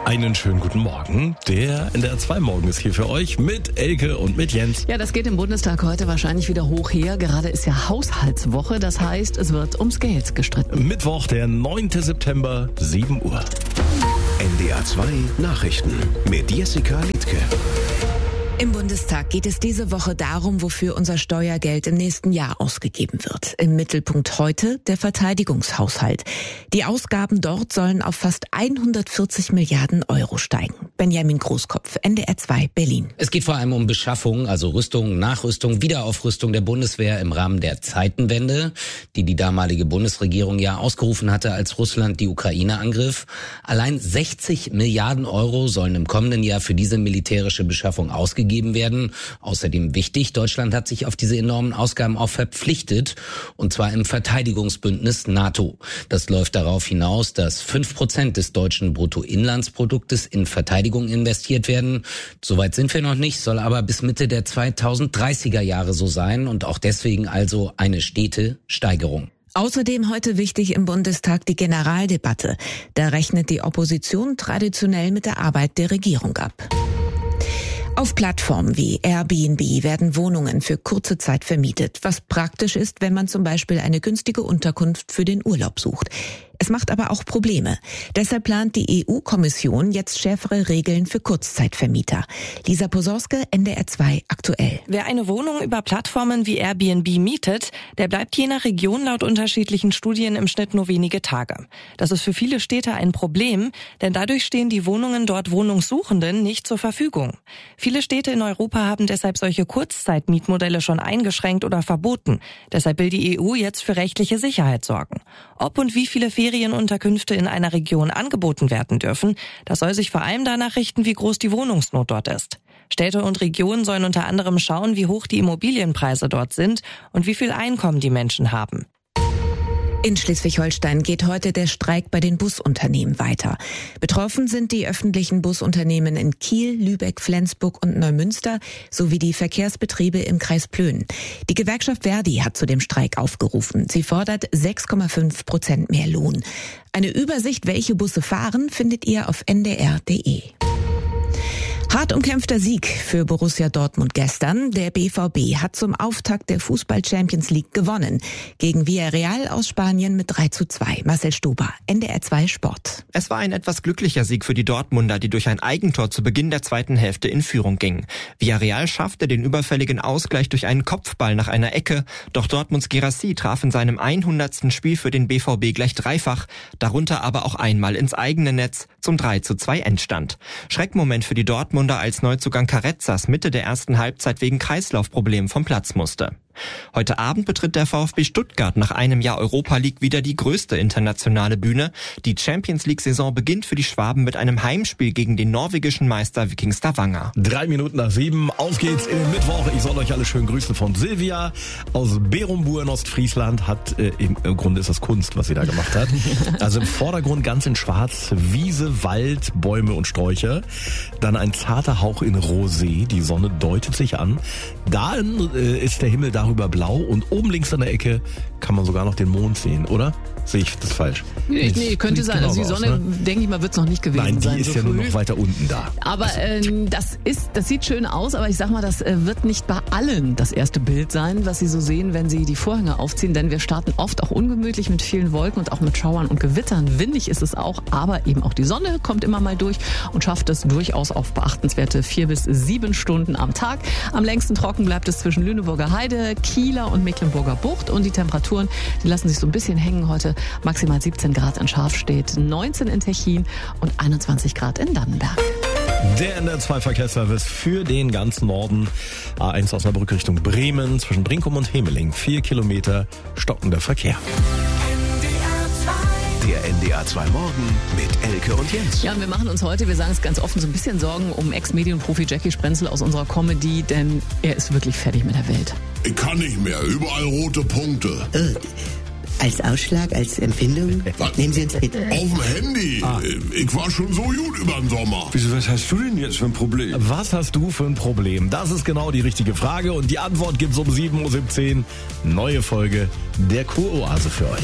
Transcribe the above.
Einen schönen guten Morgen. Der NDR 2 Morgen ist hier für euch mit Elke und mit Jens. Ja, das geht im Bundestag heute wahrscheinlich wieder hoch her. Gerade ist ja Haushaltswoche, das heißt, es wird ums Geld gestritten. Mittwoch, der 9. September, 7 Uhr. NDR 2 Nachrichten mit Jessica Liedtke. Im Bundestag geht es diese Woche darum, wofür unser Steuergeld im nächsten Jahr ausgegeben wird. Im Mittelpunkt heute der Verteidigungshaushalt. Die Ausgaben dort sollen auf fast 140 Milliarden Euro steigen. Benjamin Großkopf, NDR 2 Berlin. Es geht vor allem um Beschaffung, also Rüstung, Nachrüstung, Wiederaufrüstung der Bundeswehr im Rahmen der Zeitenwende, die damalige Bundesregierung ja ausgerufen hatte, als Russland die Ukraine angriff. Allein 60 Milliarden Euro sollen im kommenden Jahr für diese militärische Beschaffung ausgegeben werden. Außerdem wichtig, Deutschland hat sich auf diese enormen Ausgaben auch verpflichtet, und zwar im Verteidigungsbündnis NATO. Das läuft darauf hinaus, dass 5% des deutschen Bruttoinlandsproduktes in Verteidigung investiert werden. Soweit sind wir noch nicht, soll aber bis Mitte der 2030er Jahre so sein und auch deswegen also eine stete Steigerung. Außerdem heute wichtig im Bundestag die Generaldebatte. Da rechnet die Opposition traditionell mit der Arbeit der Regierung ab. Auf Plattformen wie Airbnb werden Wohnungen für kurze Zeit vermietet, was praktisch ist, wenn man zum Beispiel eine günstige Unterkunft für den Urlaub sucht. Es macht aber auch Probleme. Deshalb plant die EU-Kommission jetzt schärfere Regeln für Kurzzeitvermieter. Lisa Posorske, NDR 2 aktuell. Wer eine Wohnung über Plattformen wie Airbnb mietet, der bleibt je nach Region laut unterschiedlichen Studien im Schnitt nur wenige Tage. Das ist für viele Städte ein Problem, denn dadurch stehen die Wohnungen dort Wohnungssuchenden nicht zur Verfügung. Viele Städte in Europa haben deshalb solche Kurzzeitmietmodelle schon eingeschränkt oder verboten. Deshalb will die EU jetzt für rechtliche Sicherheit sorgen. Ob und wie viele Ferienunterkünfte in einer Region angeboten werden dürfen, das soll sich vor allem danach richten, wie groß die Wohnungsnot dort ist. Städte und Regionen sollen unter anderem schauen, wie hoch die Immobilienpreise dort sind und wie viel Einkommen die Menschen haben. In Schleswig-Holstein geht heute der Streik bei den Busunternehmen weiter. Betroffen sind die öffentlichen Busunternehmen in Kiel, Lübeck, Flensburg und Neumünster sowie die Verkehrsbetriebe im Kreis Plön. Die Gewerkschaft Verdi hat zu dem Streik aufgerufen. Sie fordert 6,5% mehr Lohn. Eine Übersicht, welche Busse fahren, findet ihr auf ndr.de. Hart umkämpfter Sieg für Borussia Dortmund gestern. Der BVB hat zum Auftakt der Fußball-Champions League gewonnen. Gegen Villarreal aus Spanien mit 3:2. Marcel Stuber, NDR 2 Sport. Es war ein etwas glücklicher Sieg für die Dortmunder, die durch ein Eigentor zu Beginn der zweiten Hälfte in Führung gingen. Villarreal schaffte den überfälligen Ausgleich durch einen Kopfball nach einer Ecke. Doch Dortmunds Guirassy traf in seinem 100. Spiel für den BVB gleich dreifach, darunter aber auch einmal ins eigene Netz zum 3:2 Endstand. Schreckmoment für die Dortmunder, als Neuzugang Carrezzas Mitte der ersten Halbzeit wegen Kreislaufproblemen vom Platz musste. Heute Abend betritt der VfB Stuttgart nach einem Jahr Europa League wieder die größte internationale Bühne. Die Champions League-Saison beginnt für die Schwaben mit einem Heimspiel gegen den norwegischen Meister Viking Stavanger. 7:03, auf geht's in den Mittwoch. Ich soll euch alle schön grüßen von Silvia aus Berumbur in Ostfriesland. Im Grunde ist das Kunst, was sie da gemacht hat. Also im Vordergrund ganz in schwarz, Wiese, Wald, Bäume und Sträucher. Dann ein zarter Hauch in Rosé, die Sonne deutet sich an. Dann ist der Himmel darüber blau und oben links an der Ecke kann man sogar noch den Mond sehen, oder? Sehe ich das falsch? Nee, könnte sein. Also die Sonne, denke ich mal, wird es noch nicht gewesen sein. Nein, die ist so ja früh. nur noch weiter unten da. Aber das sieht schön aus, aber ich sag mal, das wird nicht bei allen das erste Bild sein, was Sie so sehen, wenn Sie die Vorhänge aufziehen, denn wir starten oft auch ungemütlich mit vielen Wolken und auch mit Schauern und Gewittern. Windig ist es auch, aber eben auch die Sonne kommt immer mal durch und schafft es durchaus auf beachtenswerte 4 bis 7 Stunden am Tag. Am längsten trocken bleibt es zwischen Lüneburger Heide, Kieler und Mecklenburger Bucht, und die Temperaturen, die lassen sich so ein bisschen hängen heute. Maximal 17 Grad in Scharfstedt, 19 in Techin und 21 Grad in Dannenberg. Der NDR 2 Verkehrsservice für den ganzen Norden. A1 Osnabrück Richtung Bremen, zwischen Brinkum und Hemeling. 4 Kilometer stockender Verkehr. Der NDR 2 Morgen mit Elke und Jens. Ja, und wir machen uns heute, wir sagen es ganz offen, so ein bisschen Sorgen um Ex-Medienprofi Jackie Sprenzel aus unserer Comedy, denn er ist wirklich fertig mit der Welt. Ich kann nicht mehr, überall rote Punkte. Als Ausschlag, als Empfindung? Was? Nehmen Sie uns mit. Auf dem Handy. Ich war schon so gut über den Sommer. Wieso, was hast du denn jetzt für ein Problem? Was hast du für ein Problem? Das ist genau die richtige Frage und die Antwort gibt's um 7:17 Uhr. Neue Folge der Kuroase für euch.